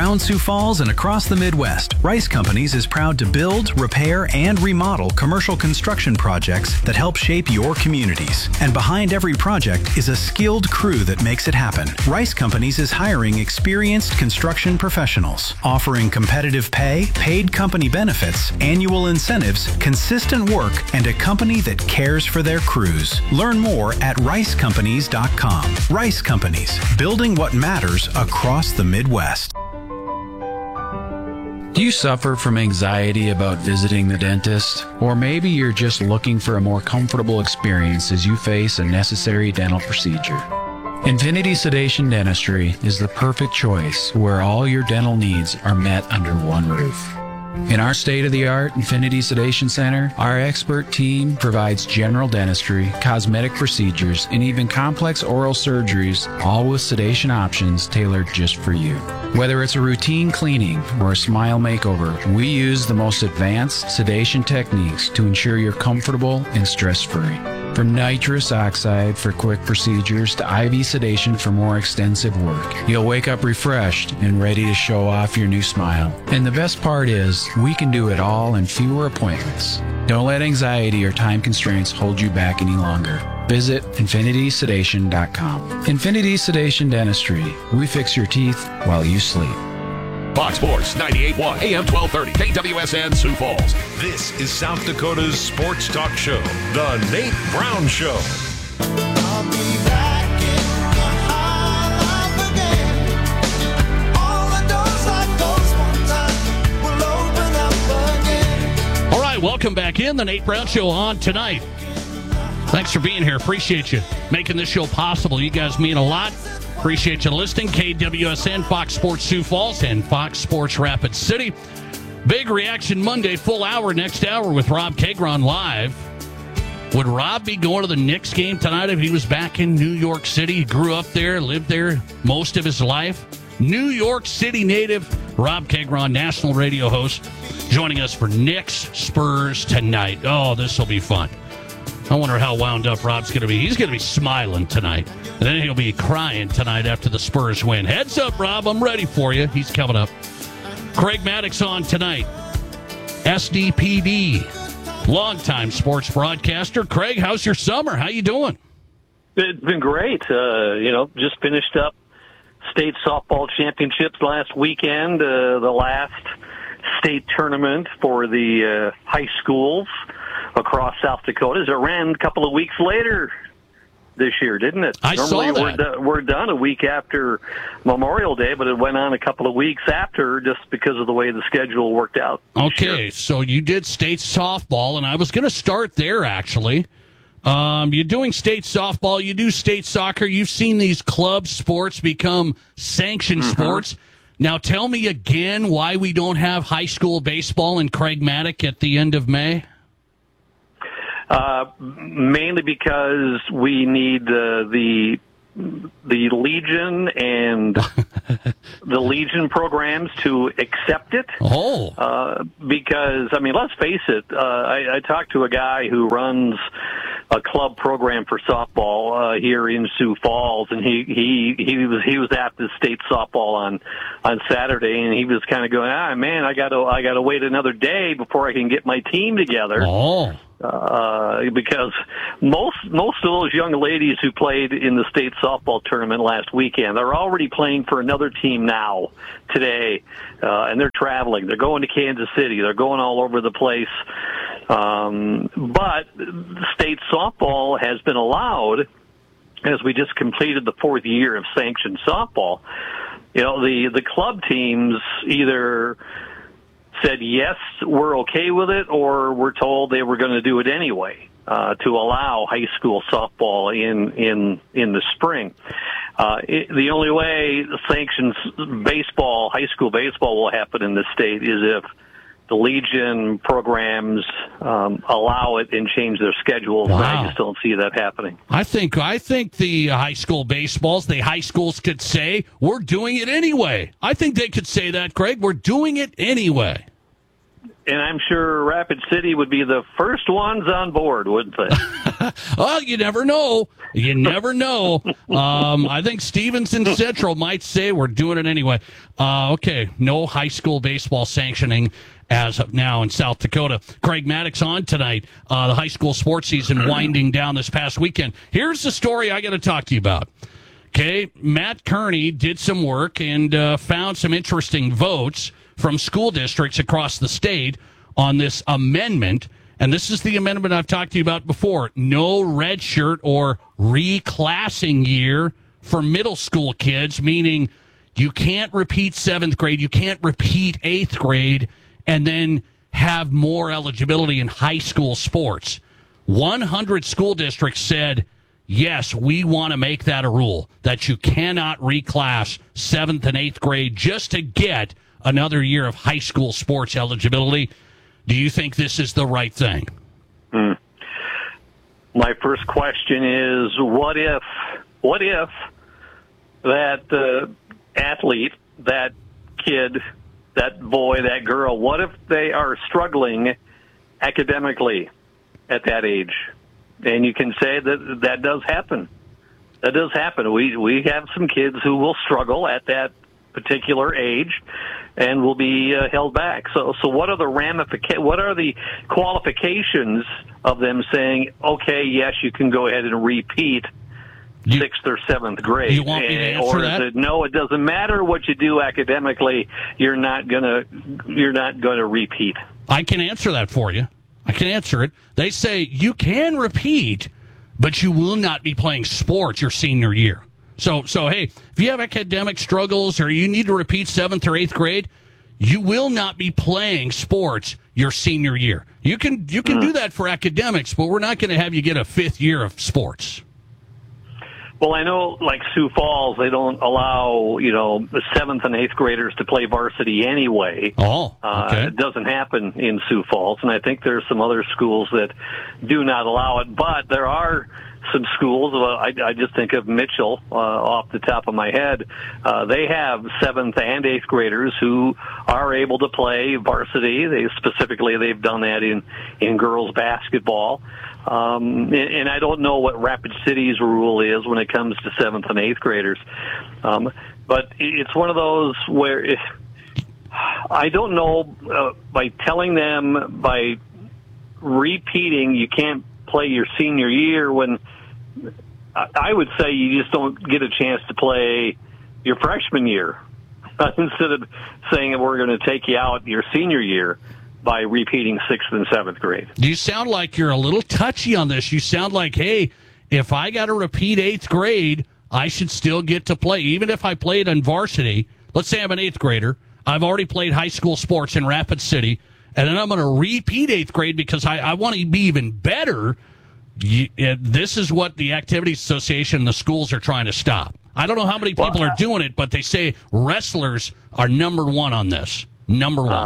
Around Sioux Falls and across the Midwest, Rice Companies is proud to build, repair, and remodel commercial construction projects that help shape your communities. And behind every project is a skilled crew that makes it happen. Rice Companies is hiring experienced construction professionals, offering competitive pay, paid company benefits, annual incentives, consistent work, and a company that cares for their crews. Learn more at ricecompanies.com. Rice Companies, building what matters across the Midwest. Do you suffer from anxiety about visiting the dentist? Or maybe you're just looking for a more comfortable experience as you face a necessary dental procedure. Infinity Sedation Dentistry is the perfect choice where all your dental needs are met under one roof. In our state-of-the-art Infinity Sedation Center, our expert team provides general dentistry, cosmetic procedures, and even complex oral surgeries, all with sedation options tailored just for you. Whether it's a routine cleaning or a smile makeover, we use the most advanced sedation techniques to ensure you're comfortable and stress-free. From nitrous oxide for quick procedures to IV sedation for more extensive work, you'll wake up refreshed and ready to show off your new smile. And the best part is, we can do it all in fewer appointments. Don't let anxiety or time constraints hold you back any longer. Visit infinitysedation.com. Infinity Sedation Dentistry. We fix your teeth while you sleep. Fox Sports 98.1 AM 1230 KWSN Sioux Falls. This is South Dakota's sports talk show, The Nate Brown Show. I'll be back in the high life again. All the doors I closed one time will open up again. All right, welcome back in. The Nate Brown Show on tonight. Thanks for being here. Appreciate you making this show possible. You guys mean a lot. Appreciate you listening. KWSN, Fox Sports Sioux Falls, and Fox Sports Rapid City. Big Reaction Monday, full hour, next hour with Rob Kagron live. Would Rob be going to the Knicks game tonight if he was back in New York City? He grew up there, lived there most of his life. New York City native, Rob Kagron, national radio host, joining us for Knicks Spurs tonight. Oh, this will be fun. I wonder how wound up Rob's going to be. He's going to be smiling tonight. And then he'll be crying tonight after the Spurs win. Heads up, Rob. I'm ready for you. He's coming up. Craig Maddox on tonight. SDPD, longtime sports broadcaster. Craig, how's your summer? How you doing? It's been great. Just finished up state softball championships last weekend, the last state tournament for the high schools across South Dakota. It ran a couple of weeks later this year, didn't it? Normally saw that. We're done a week after Memorial Day, but it went on a couple of weeks after just because of the way the schedule worked out. Okay, so you did state softball, and I was going to start there, actually. You're doing state softball, you do state soccer, you've seen these club sports become sanctioned sports. Now tell me again why we don't have high school baseball in Craig Maddox at the end of May. Mainly because we need the Legion and the Legion programs to accept it. Because, I mean, let's face it, I talked to a guy who runs a club program for softball here in Sioux Falls, and he was at the state softball on Saturday, and he was kind of going, man, I gotta wait another day before I can get my team together. Because most of those young ladies who played in the state softball tournament last weekend, they're already playing for another team now, today, and they're traveling. They're going to Kansas City. They're going all over the place. But state softball has been allowed, as we just completed the 4th year of sanctioned softball. You know, the club teams either said, yes, we're okay with it, or we're told they were going to do it anyway, to allow high school softball in the spring. The only way sanctions baseball, high school baseball, will happen in the state is if the Legion programs allow it and change their schedules. Wow. I just don't see that happening. I think the high school baseballs, the high schools could say, we're doing it anyway. I think they could say that, Craig. We're doing it anyway. And I'm sure Rapid City would be the first ones on board, wouldn't they? Well, you never know. You never know. I think Stevenson Central might say we're doing it anyway. Okay, no high school baseball sanctioning as of now in South Dakota. Craig Maddox on tonight. The high school sports season winding down this past weekend. Here's the story I got to talk to you about. Okay, Matt Kearney did some work and found some interesting votes from school districts across the state on this amendment. And this is the amendment I've talked to you about before. No redshirt or reclassing year for middle school kids, meaning you can't repeat 7th grade, you can't repeat 8th grade, and then have more eligibility in high school sports. 100 school districts said, yes, we want to make that a rule, that you cannot reclass 7th and 8th grade just to get another year of high school sports eligibility. Do you think this is the right thing? My first question is, what if that athlete, that kid, that boy, that girl, what if they are struggling academically at that age? And you can say that does happen. That does happen. We have some kids who will struggle at that particular age and will be held back. So what are the qualifications of them saying, okay, yes, you can go ahead and repeat 6th or 7th grade? You want me to answer or that? is it, no, it doesn't matter what you do academically, you're not gonna repeat? I can answer that for you. I can answer it. They say you can repeat, but you will not be playing sports your senior year. So hey, if you have academic struggles or you need to repeat 7th or 8th grade, you will not be playing sports your senior year. You can do that for academics, but we're not going to have you get a 5th year of sports. Well, I know, like Sioux Falls, they don't allow, the 7th and 8th graders to play varsity anyway. Oh, okay. It doesn't happen in Sioux Falls, and I think there's some other schools that do not allow it. But there are some schools, I just think of Mitchell off the top of my head. They have 7th and 8th graders who are able to play varsity. They've done that in girls basketball. And I don't know what Rapid City's rule is when it comes to 7th and 8th graders. But it's one of those where I don't know, by telling them, by repeating, you can't play your senior year, when I would say you just don't get a chance to play your freshman year instead of saying we're going to take you out your senior year by repeating 6th and 7th grade. You sound like you're a little touchy on this. You sound like, hey, if I got to repeat 8th grade, I should still get to play. Even if I played in varsity, let's say I'm an 8th grader, I've already played high school sports in Rapid City, and then I'm going to repeat 8th grade because I want to be even better. This is what the Activities Association and the schools are trying to stop. I don't know how many people are doing it, but they say wrestlers are number one on this. Number one.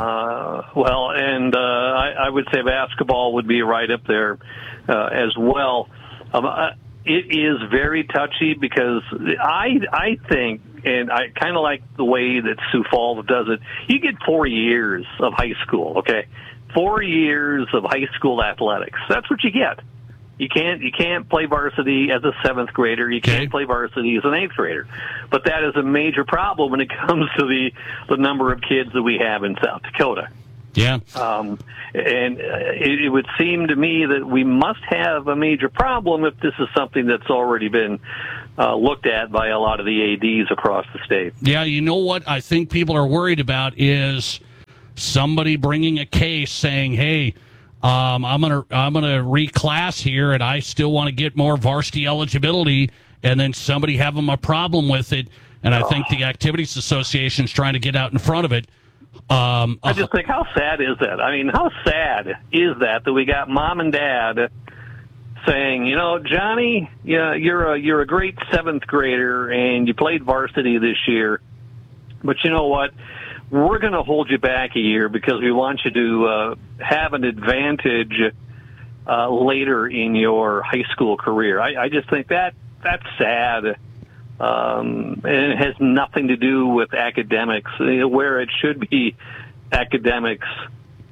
I would say basketball would be right up there as well. It is very touchy because I think, and I kind of like the way that Sioux Falls does it, you get 4 years of high school, okay? 4 years of high school athletics. That's what you get. You can't play varsity as a 7th grader. You can't play varsity as an 8th grader. But that is a major problem when it comes to the number of kids that we have in South Dakota. Yeah. And it would seem to me that we must have a major problem if this is something that's already been looked at by a lot of the ADs across the state. Yeah, you know what I think people are worried about is somebody bringing a case saying, hey, I'm gonna reclass here, and I still want to get more varsity eligibility, and then somebody having a problem with it, and I think the Activities Association is trying to get out in front of it. I just think, how sad is that? I mean, how sad is that we got mom and dad saying, Johnny, you're a great 7th grader, and you played varsity this year, but you know what? We're going to hold you back a year because we want you to have an advantage later in your high school career. I just think that's sad. And it has nothing to do with academics, where it should be academics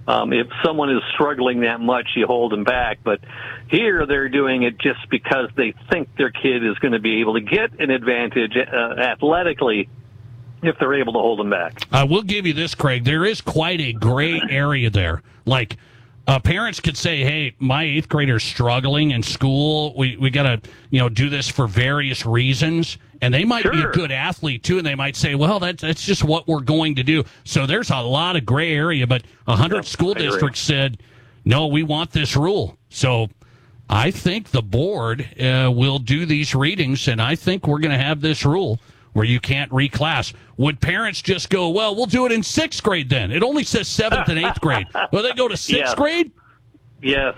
If someone is struggling that much, you hold them back. But here they're doing it just because they think their kid is going to be able to get an advantage athletically if they're able to hold them back. I will give you this, Craig. There is quite a gray area there. Like, parents could say, hey, my 8th grader's struggling in school. We got to, do this for various reasons. And they might be a good athlete, too, and they might say, well, that's just what we're going to do. So there's a lot of gray area, but 100 school districts said, no, we want this rule. So I think the board will do these readings, and I think we're going to have this rule where you can't reclass. Would parents just go, well, we'll do it in 6th grade then? It only says 7th and 8th grade. Will they go to 6th grade? Yes.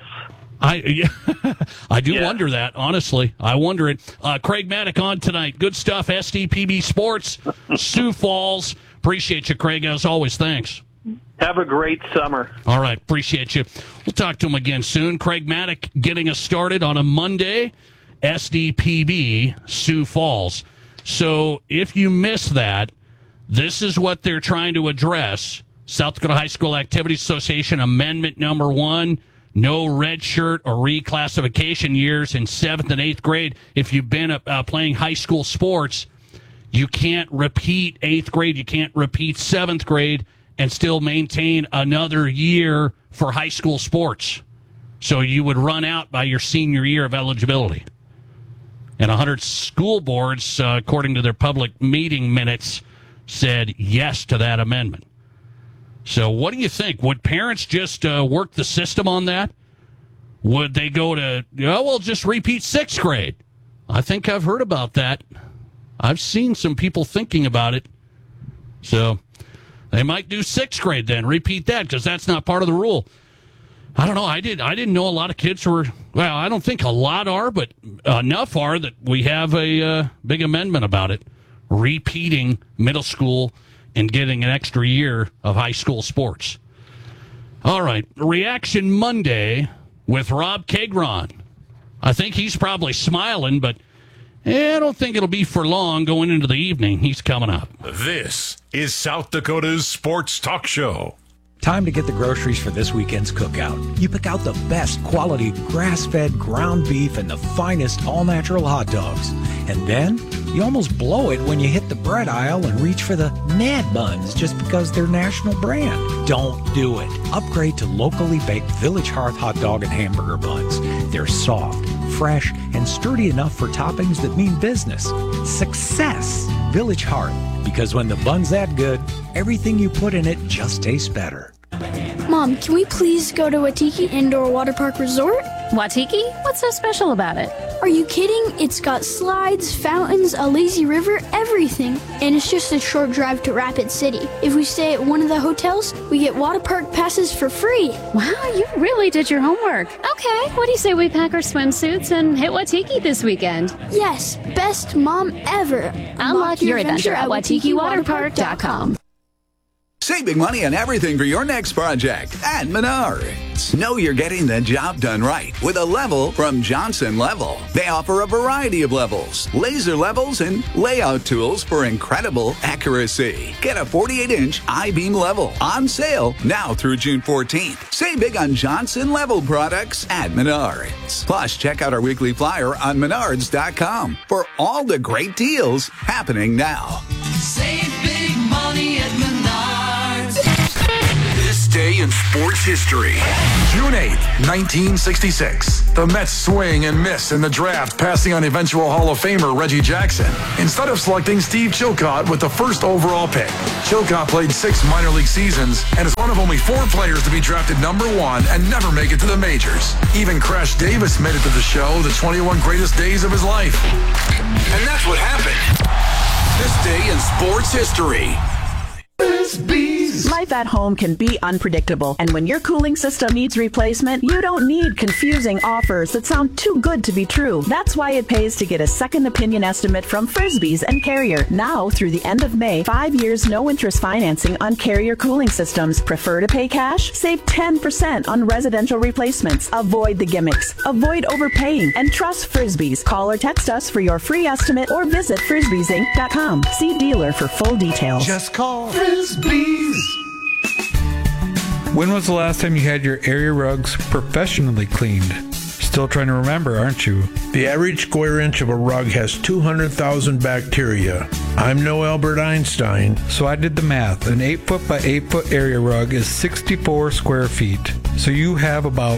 I do wonder that, honestly. I wonder it. Craig Maddock on tonight. Good stuff, SDPB Sports, Sioux Falls. Appreciate you, Craig, as always. Thanks. Have a great summer. All right, appreciate you. We'll talk to him again soon. Craig Maddock getting us started on a Monday, SDPB, Sioux Falls. So if you missed that, this is what they're trying to address. South Dakota High School Activities Association Amendment number 1, no redshirt or reclassification years in 7th and 8th grade. If you've been playing high school sports, you can't repeat 8th grade, you can't repeat 7th grade and still maintain another year for high school sports. So you would run out by your senior year of eligibility. And 100 school boards, according to their public meeting minutes, said yes to that amendment. So what do you think? Would parents just work the system on that? Would they go to, we'll just repeat 6th grade? I think I've heard about that. I've seen some people thinking about it. So they might do 6th grade then, repeat that, because that's not part of the rule. I don't know. I didn't know a lot of kids were, well, I don't think a lot are, but enough are that we have a big amendment about it. Repeating middle school and getting an extra year of high school sports. All right, Reaction Monday with Rob Kagron. I think he's probably smiling, but I don't think it'll be for long going into the evening. He's coming up. This is South Dakota's Sports Talk Show. Time to get the groceries for this weekend's cookout. You pick out the best quality grass-fed ground beef and the finest all-natural hot dogs. And then you almost blow it when you hit the bread aisle and reach for the Mad Buns just because they're national brand. Don't do it. Upgrade to locally baked Village Hearth hot dog and hamburger buns. They're soft, fresh, and sturdy enough for toppings that mean business. Success! Village Hearth. Because when the bun's that good, everything you put in it just tastes better. Mom, can we please go to Watiki Indoor Water Park Resort? Watiki? What's so special about it? Are you kidding? It's got slides, fountains, a lazy river, everything. And it's just a short drive to Rapid City. If we stay at one of the hotels, we get water park passes for free. Wow, you really did your homework. Okay, what do you say we pack our swimsuits and hit Watiki this weekend? Yes, best mom ever. Unlock your adventure at WatikiWaterPark.com. Save big money on everything for your next project at Menards. Know you're getting the job done right with a level from Johnson Level. They offer a variety of levels, laser levels, and layout tools for incredible accuracy. Get a 48-inch I-beam level on sale now through June 14th. Save big on Johnson Level products at Menards. Plus, check out our weekly flyer on Menards.com for all the great deals happening now. Save big money at Menards. This day in sports history. June 8th, 1966. The Mets swing and miss in the draft, passing on eventual Hall of Famer Reggie Jackson. Instead of selecting Steve Chilcott with the first overall pick. Chilcott played 6 minor league seasons and is one of only 4 players to be drafted number 1 and never make it to the majors. Even Crash Davis made it to the show, the 21 greatest days of his life. And that's what happened. This day in sports history. Life at home can be unpredictable, and when your cooling system needs replacement, you don't need confusing offers that sound too good to be true. That's why it pays to get a second opinion estimate from Frisbees and Carrier. Now, through the end of May, 5 years no-interest financing on Carrier cooling systems. Prefer to pay cash? Save 10% on residential replacements. Avoid the gimmicks. Avoid overpaying, and trust Frisbees. Call or text us for your free estimate or visit frisbeesinc.com. See dealer for full details. Just call Frisbees. When was the last time you had your area rugs professionally cleaned? Still trying to remember, aren't you? The average square inch of a rug has 200,000 bacteria. I'm no Albert Einstein. So I did the math. An 8-foot by 8-foot area rug is 64 square feet. So you have about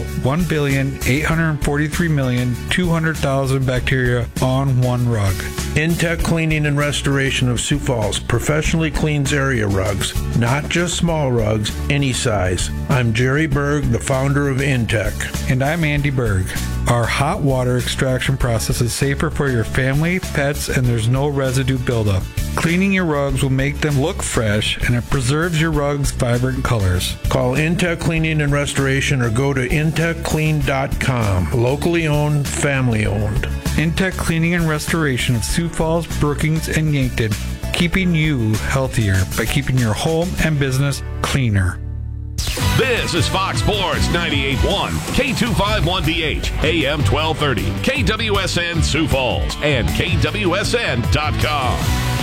1,843,200,000 bacteria on one rug. Intech Cleaning and Restoration of Sioux Falls professionally cleans area rugs, not just small rugs, any size. I'm Jerry Berg, the founder of Intech. And I'm Andy Berg. Our hot water extraction process is safer for your family, pets, and there's no residue buildup. Cleaning your rugs will make them look fresh, and it preserves your rugs' vibrant colors. Call Intech Cleaning and Restoration or go to intechclean.com. Locally owned, family owned. Intech Cleaning and Restoration of Sioux Falls, Brookings, and Yankton, keeping you healthier by keeping your home and business cleaner. This is Fox Sports 98.1, K251BH, AM 1230, KWSN Sioux Falls, and KWSN.com.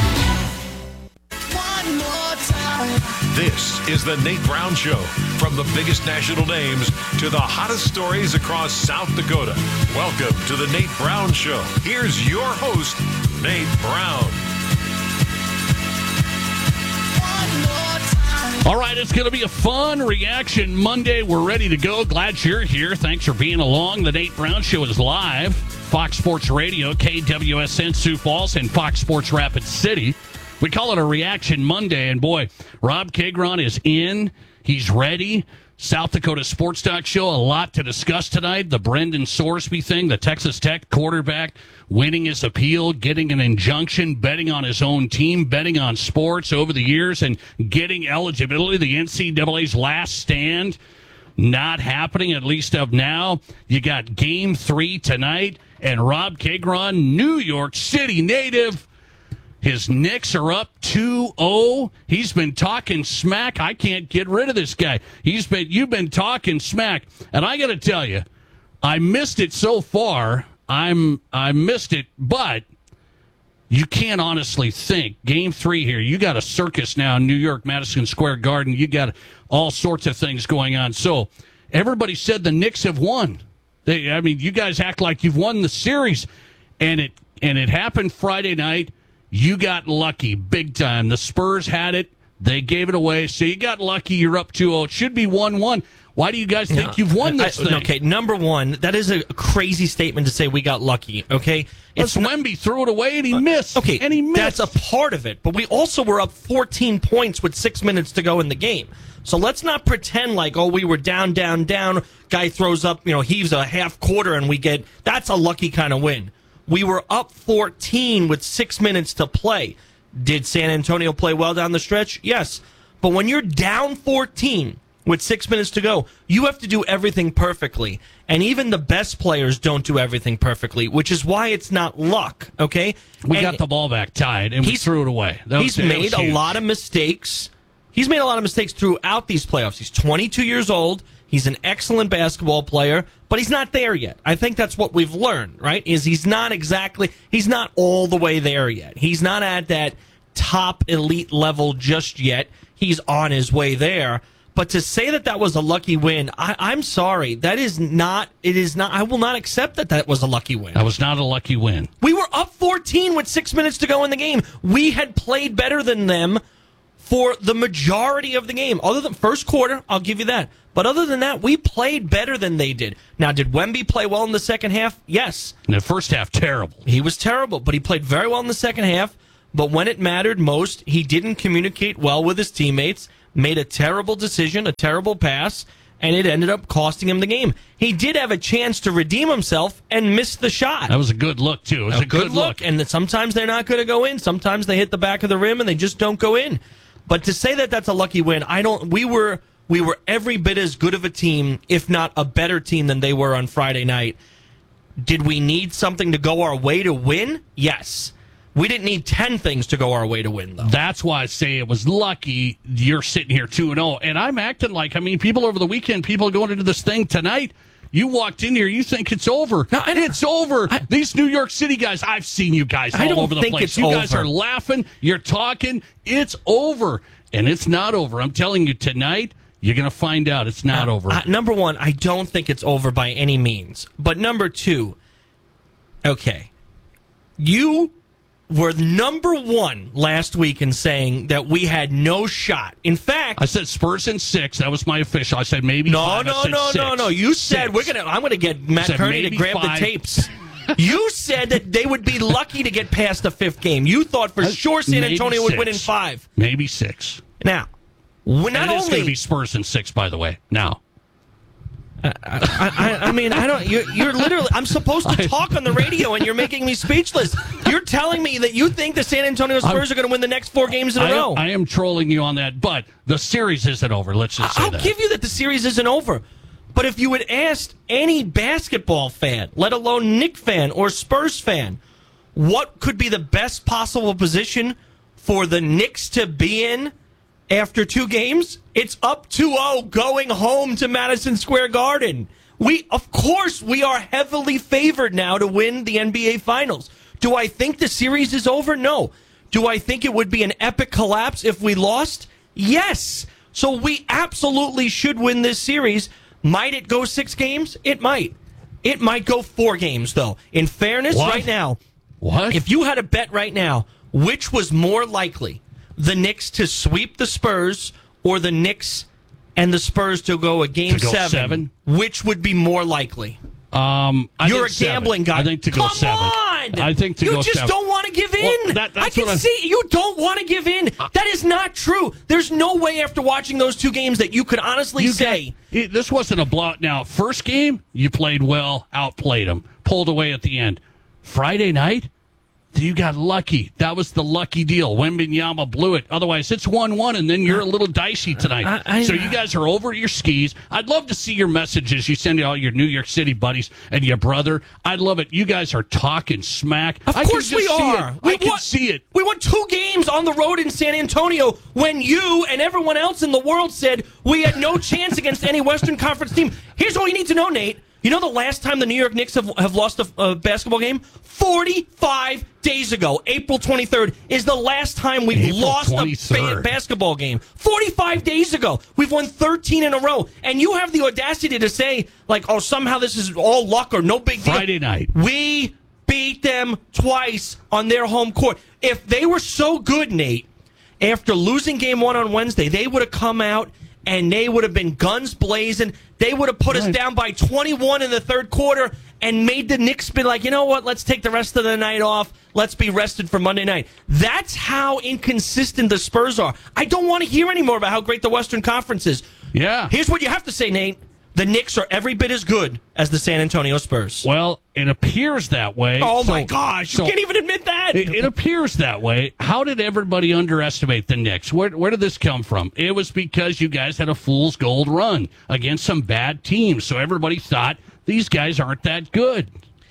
One more time. This is the Nate Brown Show. From the biggest national names to the hottest stories across South Dakota. Welcome to the Nate Brown Show. Here's your host, Nate Brown. All right, it's going to be a fun Reaction Monday. We're ready to go. Glad you're here. Thanks for being along. The Nate Brown Show is live. Fox Sports Radio, KWSN Sioux Falls, and Fox Sports Rapid City. We call it a Reaction Monday, and boy, Rob Kagron is in. He's ready. South Dakota Sports Talk Show, a lot to discuss tonight. The Brendan Sorsby thing, the Texas Tech quarterback winning his appeal, getting an injunction, betting on his own team, betting on sports over the years, and getting eligibility. The NCAA's last stand not happening, at least of now. You got Game 3 tonight, and Rob Kagron, New York City native. His Knicks are up 2-0. He's been talking smack. I can't get rid of this guy. You've been talking smack. And I got to tell you, I missed it so far. I missed it, but you can't honestly think. Game 3 here, you got a circus now in New York, Madison Square Garden. You got all sorts of things going on. So everybody said the Knicks have won. You guys act like you've won the series. And it happened Friday night. You got lucky big time. The Spurs had it. They gave it away. So you got lucky. You're up 2-0. It should be 1-1. Why do you guys think you've won this thing? Okay, number one, that is a crazy statement to say we got lucky, okay? Wemby threw it away and he missed. Okay, and he missed. That's a part of it. But we also were up 14 points with 6 minutes to go in the game. So let's not pretend like, we were down. Guy throws up, heaves a half quarter and we get, that's a lucky kind of win. We were up 14 with 6 minutes to play. Did San Antonio play well down the stretch? Yes. But when you're down 14 with 6 minutes to go, you have to do everything perfectly. And even the best players don't do everything perfectly, which is why it's not luck, okay? We got the ball back tied, and we threw it away. He's made a lot of mistakes. He's made a lot of mistakes throughout these playoffs. He's 22 years old. He's an excellent basketball player, but he's not there yet. I think that's what we've learned, right? He's not all the way there yet. He's not at that top elite level just yet. He's on his way there. But to say that was a lucky win, I'm sorry. It is not. I will not accept that was a lucky win. That was not a lucky win. We were up 14 with 6 minutes to go in the game. We had played better than them for the majority of the game. Other than first quarter, I'll give you that. But other than that, we played better than they did. Now, did Wemby play well in the second half? Yes. In the first half, terrible. He was terrible, but he played very well in the second half. But when it mattered most, he didn't communicate well with his teammates, made a terrible decision, a terrible pass, and it ended up costing him the game. He did have a chance to redeem himself and missed the shot. That was a good look, too. It was a good look. And sometimes they're not going to go in. Sometimes they hit the back of the rim and they just don't go in. But to say that's a lucky win, we were every bit as good of a team, if not a better team than they were on Friday night. Did we need something to go our way to win? Yes. We didn't need 10 things to go our way to win, though. That's why I say it was lucky you're sitting here 2-0. And I'm acting like, people over the weekend, people going into this thing tonight, you walked in here, you think it's over. No, it's over. These New York City guys, I've seen you guys all over the place. You guys are laughing, you're talking, it's over. And it's not over. I'm telling you, tonight, You're going to find out it's not over. Number one, I don't think it's over by any means. But number two, okay, you were number one last week in saying that we had no shot. In fact, I said Spurs in 6. That was my official. I said maybe 5. No. You said I'm going to get Matt Kearney to grab 5. The tapes. You said that they would be lucky to get past the 5th game. You thought for sure San Antonio would win in 5. Maybe 6. Now, not only going to be Spurs in 6, by the way. Now. I mean, I don't. You're literally. I'm supposed to talk on the radio, and you're making me speechless. You're telling me that you think the San Antonio Spurs are going to win the next 4 games in a row. I am trolling you on that, but the series isn't over. Let's just say I'll give you that the series isn't over. But if you had asked any basketball fan, let alone Knicks fan or Spurs fan, what could be the best possible position for the Knicks to be in after 2 games? It's up 2-0 going home to Madison Square Garden. Of course, we are heavily favored now to win the NBA Finals. Do I think the series is over? No. Do I think it would be an epic collapse if we lost? Yes. So we absolutely should win this series. Might it go 6 games? It might. It might go 4 games, though. In fairness, right now, if you had a bet right now, which was more likely, the Knicks to sweep the Spurs or the Knicks and the Spurs to go a game 7, which would be more likely? You're a gambling guy. I think to go 7. Come on! I think to go 7. You just don't want to give in. Well, I can see you don't want to give in. That is not true. There's no way after watching those 2 games that you could honestly say. This wasn't a blowout. Now, first game, you played well, outplayed them, pulled away at the end. Friday night, you got lucky. That was the lucky deal. Wembanyama blew it. Otherwise, it's 1-1, and then you're a little dicey tonight. So you guys are over your skis. I'd love to see your messages. You send all your New York City buddies and your brother. I'd love it. You guys are talking smack. Of course we are. I can see it. We won 2 games on the road in San Antonio when you and everyone else in the world said we had no chance against any Western Conference team. Here's all you need to know, Nate. You know the last time the New York Knicks have lost a basketball game? 45 days ago. April 23rd is the last time we've lost a basketball game. 45 days ago. We've won 13 in a row. And you have the audacity to say, like, oh, somehow this is all luck or no big deal. Friday night. We beat them twice on their home court. If they were so good, Nate, after losing game 1 on Wednesday, they would have come out and they would have been guns blazing. They would have put us down by 21 in the 3rd quarter and made the Knicks be like, you know what, let's take the rest of the night off. Let's be rested for Monday night. That's how inconsistent the Spurs are. I don't want to hear anymore about how great the Western Conference is. Yeah. Here's what you have to say, Nate. The Knicks are every bit as good as the San Antonio Spurs. Well, it appears that way. Oh, my gosh. You can't even admit that. It appears that way. How did everybody underestimate the Knicks? Where did this come from? It was because you guys had a fool's gold run against some bad teams. So everybody thought these guys aren't that good.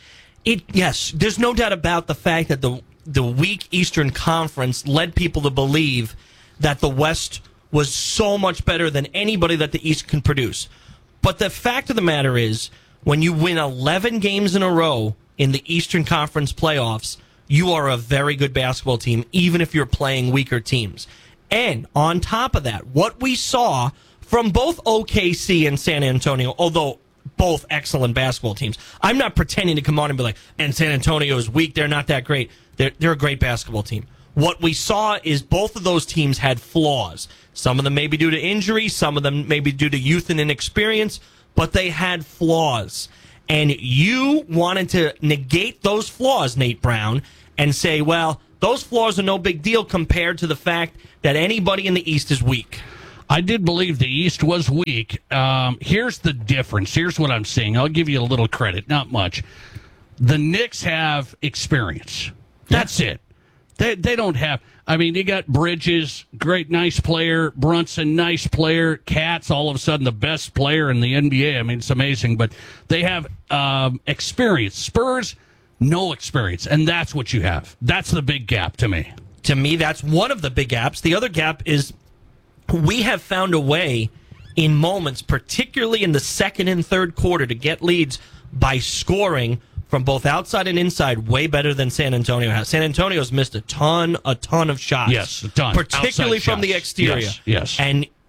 Yes, there's no doubt about the fact that the weak Eastern Conference led people to believe that the West was so much better than anybody that the East can produce. But the fact of the matter is, when you win 11 games in a row in the Eastern Conference playoffs, you are a very good basketball team, even if you're playing weaker teams. And on top of that, what we saw from both OKC and San Antonio, although both excellent basketball teams, I'm not pretending to come on and be like, and San Antonio is weak, they're not that great. They're a great basketball team. What we saw is both of those teams had flaws. Some of them may be due to injury, some of them may be due to youth and inexperience, but they had flaws. And you wanted to negate those flaws, Nate Brown, and say, well, those flaws are no big deal compared to the fact that anybody in the East is weak. I did believe the East was weak. Here's the difference. Here's what I'm saying. I'll give you a little credit, not much. The Knicks have experience. That's it. They don't have... I mean, you got Bridges, great, nice player. Brunson, nice player. Katz, all of a sudden the best player in the NBA. I mean, it's amazing. But they have experience. Spurs, no experience. And that's what you have. That's the big gap to me. To me, that's one of the big gaps. The other gap is we have found a way in moments, particularly in the 2nd and 3rd quarter, to get leads by scoring from both outside and inside, way better than San Antonio has. San Antonio's missed a ton of shots. Yes, a ton. Particularly outside from shots. The exterior. Yes. And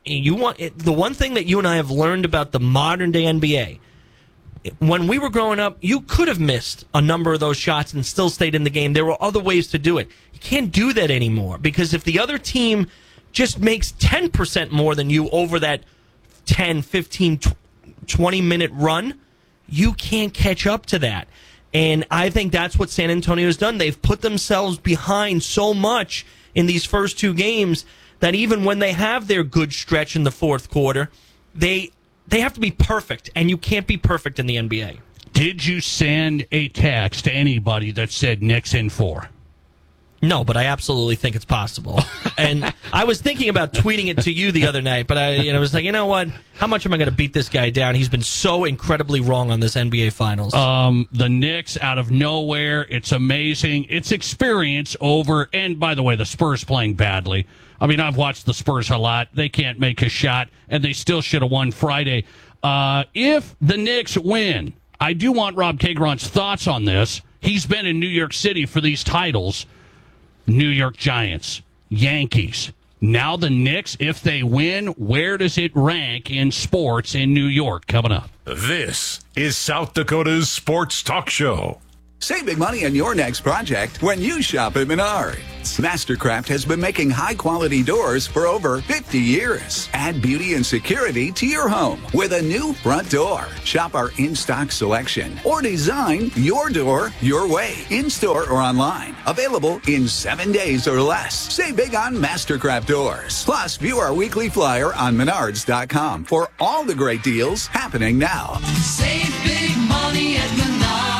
the one thing that you and I have learned about the modern day NBA, when we were growing up, you could have missed a number of those shots and still stayed in the game. There were other ways to do it. You can't do that anymore, because if the other team just makes 10% more than you over that 10, 15, 20-minute run, you can't catch up to that. And I think that's what San Antonio's done. They've put themselves behind so much in these first two games that even when they have their good stretch in the fourth quarter, they have to be perfect, and you can't be perfect in the NBA. Did you send a text to anybody that said Knicks in 4? No, but I absolutely think it's possible. And I was thinking about tweeting it to you the other night, but I was like, you know what? How much am I going to beat this guy down? He's been so incredibly wrong on this NBA Finals. The Knicks out of nowhere. It's amazing. It's experience over. And by the way, the Spurs playing badly. I mean, I've watched the Spurs a lot. They can't make a shot, and they still should have won Friday. If the Knicks win, I do want Rob Kagron's thoughts on this. He's been in New York City for these titles. New York Giants, Yankees. Now the Knicks, if they win, where does it rank in sports in New York? Coming up. This is South Dakota's Sports Talk Show. Save big money on your next project when you shop at Menards. Mastercraft has been making high-quality doors for over 50 years. Add beauty and security to your home with a new front door. Shop our in-stock selection or design your door your way, in-store or online. Available in 7 days or less. Save big on Mastercraft doors. Plus, view our weekly flyer on Menards.com for all the great deals happening now. Save big money at Menards.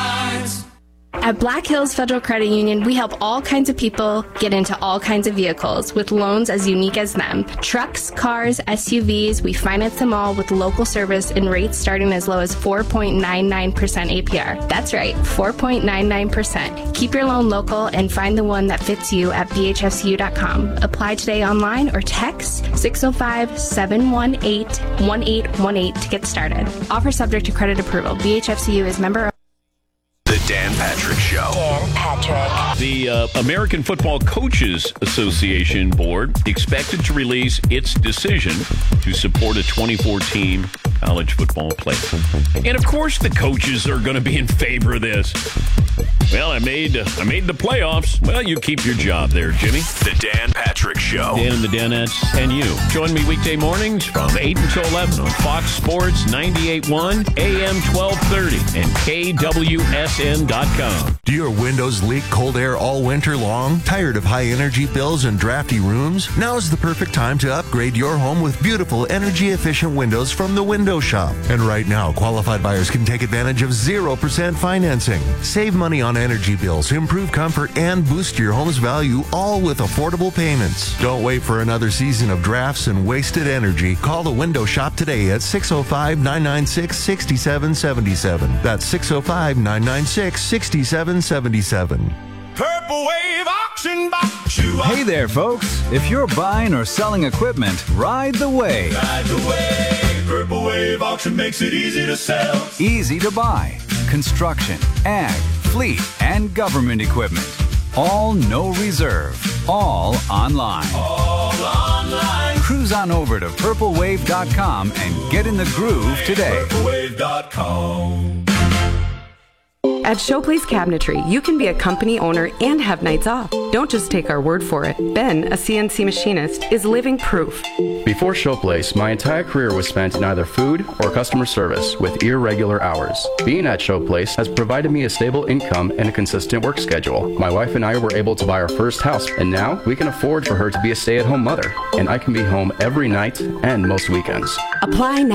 At Black Hills Federal Credit Union, we help all kinds of people get into all kinds of vehicles with loans as unique as them. Trucks, cars, SUVs, we finance them all with local service and rates starting as low as 4.99% APR. That's right, 4.99%. Keep your loan local and find the one that fits you at bhfcu.com. Apply today online or text 605-718-1818 to get started. Offer subject to credit approval. BHFCU is member of The Dan Patrick Show. Dan Patrick. The American Football Coaches Association Board expected to release its decision to support a 24-team college football playoff. And of course the coaches are going to be in favor of this. Well, I made the playoffs. Well, you keep your job there, Jimmy. The Dan Patrick Show. Dan and the Danettes and you. Join me weekday mornings from 8 until 11 on Fox Sports 98.1, AM 1230, and KWSN.com. Do your windows leak cold air all winter long? Tired of high energy bills and drafty rooms? Now's the perfect time to upgrade your home with beautiful energy efficient windows from the Window Shop. And right now, qualified buyers can take advantage of 0% financing. Save money on energy bills, improve comfort, and boost your home's value, all with affordable payments. Don't wait for another season of drafts and wasted energy. Call the Window Shop today at 605-996-6777. That's 605-996-6777. Purple Wave Auction Box. Hey there, folks. If you're buying or selling equipment, ride the wave. Ride the wave. Purple Wave Auction makes it easy to sell. Easy to buy. Construction, ag, fleet, and government equipment. All no reserve. All online. All online. Cruise on over to purplewave.com and get in the groove today. Purplewave.com. At Showplace Cabinetry, you can be a company owner and have nights off. Don't just take our word for it. Ben, a CNC machinist, is living proof. Before Showplace, my entire career was spent in either food or customer service with irregular hours. Being at Showplace has provided me a stable income and a consistent work schedule. My wife and I were able to buy our first house, and now we can afford for her to be a stay-at-home mother. And I can be home every night and most weekends. Apply now.